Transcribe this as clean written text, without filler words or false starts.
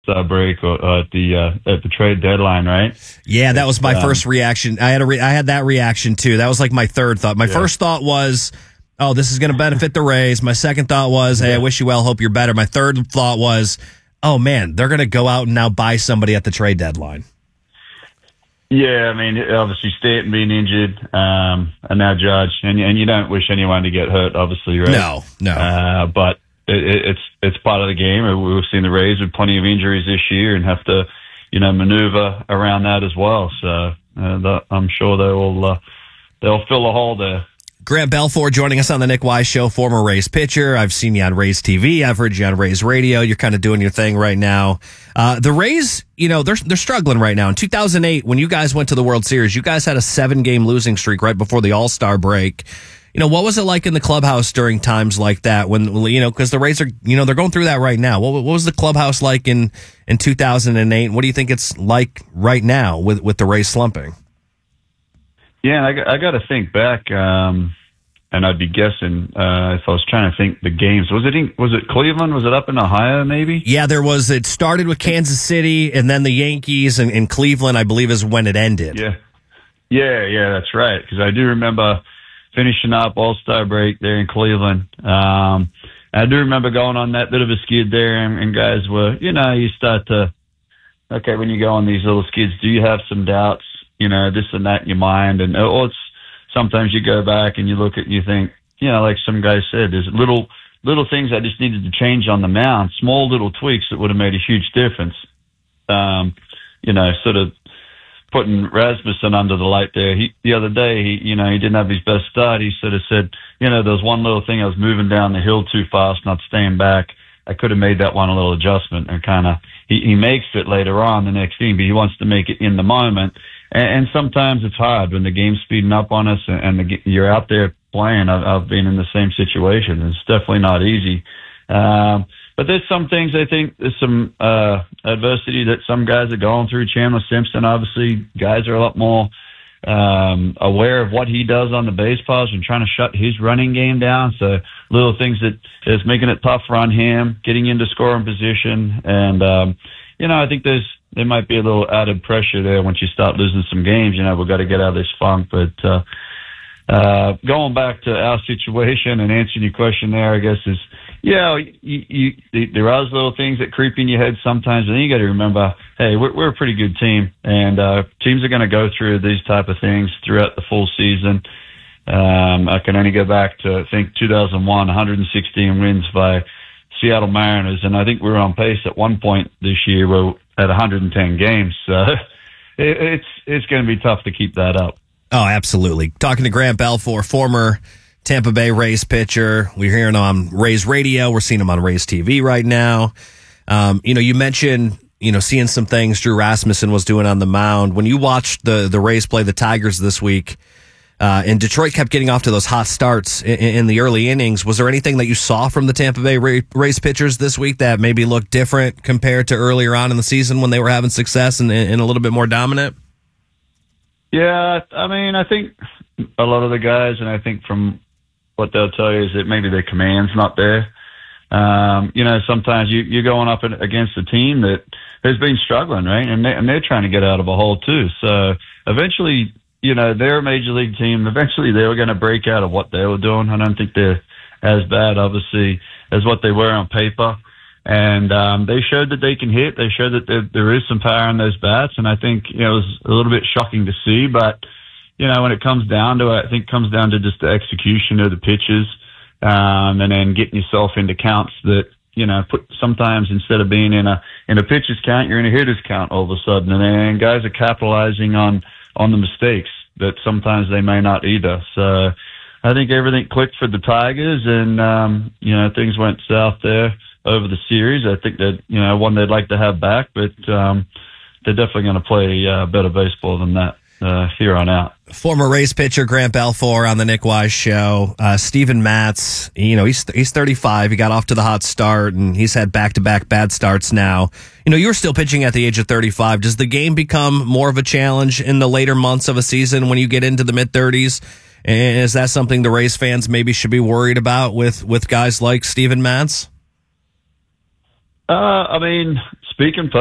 break or at the trade deadline, right? Yeah, that was my first reaction. I had that reaction too. That was like my third thought. My first thought was, oh, this is going to benefit the Rays. My second thought was, hey, I wish you well, hope you're better. My third thought was, oh man, they're going to go out and now buy somebody at the trade deadline. Yeah, I mean, obviously Stanton being injured, and now Judge, and you don't wish anyone to get hurt, obviously, right? No. But it's part of the game. We've seen the Rays with plenty of injuries this year and have to, maneuver around that as well. So I'm sure they'll fill a hole there. Grant Belfour joining us on the Nick Wise Show, former Rays pitcher. I've seen you on Rays TV. I've heard you on Rays Radio. You're kind of doing your thing right now. The Rays, they're struggling right now. In 2008, when you guys went to the World Series, you guys had a 7-game losing streak right before the All-Star break. What was it like in the clubhouse during times like that when, because the Rays are, they're going through that right now. What was the clubhouse like in 2008? What do you think it's like right now with the Rays slumping? Yeah, I got to think back, and I'd be guessing if I was trying to think the games. Was it Cleveland? Was it up in Ohio? Maybe. Yeah, there was. It started with Kansas City, and then the Yankees, and Cleveland, I believe, is when it ended. Yeah, that's right. Because I do remember finishing up All-Star break there in Cleveland. I do remember going on that bit of a skid there, and guys were, you start to, okay, when you go on these little skids, do you have some doubts? This and that in your mind, and sometimes you go back and you look at and you think, like some guy said, there's little things that just needed to change on the mound, small little tweaks that would have made a huge difference. Sort of putting Rasmussen under the light there. The other day, he didn't have his best start. He sort of said, there was one little thing, I was moving down the hill too fast, not staying back. I could have made that one a little adjustment, and kind of he makes it later on the next inning, but he wants to make it in the moment. And sometimes it's hard when the game's speeding up on us and you're out there playing. I've been in the same situation. It's definitely not easy. But there's some things, I think, there's some adversity that some guys are going through. Chandler Simpson, obviously, guys are a lot more aware of what he does on the base paths and trying to shut his running game down. So little things that is making it tougher on him, getting into scoring position. And, I think there might be a little added pressure there once you start losing some games. We've got to get out of this funk. But going back to our situation and answering your question there, I guess is, there are little things that creep in your head sometimes, and then you got to remember, hey, we're a pretty good team, and teams are going to go through these type of things throughout the full season. I can only go back to, I think, 2001, 116 wins by Seattle Mariners, and I think we were on pace at one point this year where at 110 games. So it's going to be tough to keep that up. Oh, absolutely. Talking to Grant Belfour, former Tampa Bay Rays pitcher. We're hearing him on Rays Radio. We're seeing him on Rays TV right now. You mentioned, seeing some things Drew Rasmussen was doing on the mound. When you watched the Rays play the Tigers this week, and Detroit kept getting off to those hot starts in the early innings, was there anything that you saw from the Tampa Bay Rays pitchers this week that maybe looked different compared to earlier on in the season when they were having success and a little bit more dominant? Yeah, I mean, I think a lot of the guys, and I think from what they'll tell you is that maybe their command's not there. Sometimes you're going up against a team that has been struggling, right? And they're trying to get out of a hole too. So eventually, they're a major league team. Eventually they were going to break out of what they were doing. I don't think they're as bad, obviously, as what they were on paper. And they showed that they can hit. They showed that there is some power in those bats. And I think, it was a little bit shocking to see. But, when it comes down to it, I think it comes down to just the execution of the pitches, and then getting yourself into counts that, sometimes instead of being in a pitcher's count, you're in a hitter's count all of a sudden. And then guys are capitalizing on the mistakes that sometimes they may not either. So I think everything clicked for the Tigers, and, things went south there over the series. I think that, one they'd like to have back, but they're definitely going to play better baseball than that here on out. Former Rays pitcher Grant Belfour on the Nick Wise Show. Steven Matz, he's 35. He got off to the hot start, and he's had back-to-back bad starts now. You were still pitching at the age of 35. Does the game become more of a challenge in the later months of a season when you get into the mid-30s? And is that something the Rays fans maybe should be worried about with guys like Steven Matz? I mean, speaking,